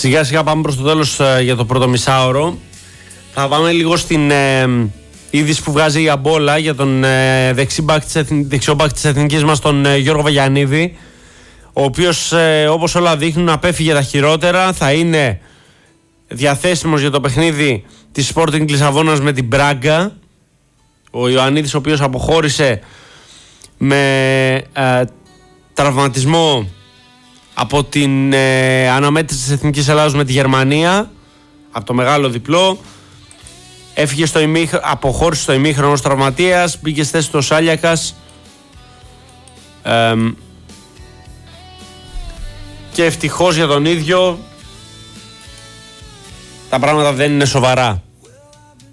Σιγά σιγά πάμε προς το τέλος για το πρώτο μισάωρο. Θα πάμε λίγο στην είδηση που βγάζει η Αμπόλα για τον δεξιόμπακ της εθνικής μας, τον Γιώργο Βαγιανίδη, ο οποίος όπως όλα δείχνουν απέφυγε τα χειρότερα. Θα είναι διαθέσιμος για το παιχνίδι της Sporting Λισαβόνας με την Μπράγκα. Ο Ιωαννίδης, ο οποίος αποχώρησε με τραυματισμό από την αναμέτρηση της Εθνικής Ελλάδος με τη Γερμανία, από το μεγάλο διπλό, έφυγε αποχώρησε στο ημίχρονο ως τραυματίας, μπήκε στη θέση του Σάλιακας και ευτυχώς για τον ίδιο τα πράγματα δεν είναι σοβαρά.